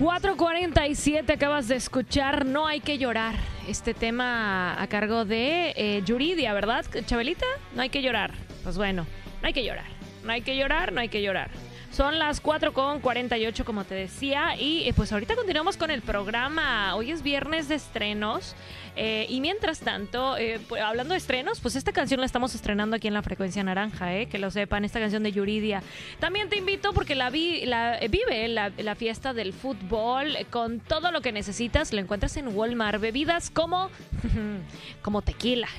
4:47 acabas de escuchar No hay que llorar. Este tema a cargo de Yuridia, ¿verdad, Chabelita? No hay que llorar. Pues bueno, no hay que llorar. No hay que llorar, no hay que llorar. Son las 4:48, como te decía, y pues ahorita continuamos con el programa. Hoy es viernes de estrenos, y mientras tanto, pues, hablando de estrenos, pues esta canción la estamos estrenando aquí en la Frecuencia Naranja, que lo sepan, esta canción de Yuridia. También te invito porque vive la fiesta del fútbol con todo lo que necesitas. Lo encuentras en Walmart, bebidas como tequila,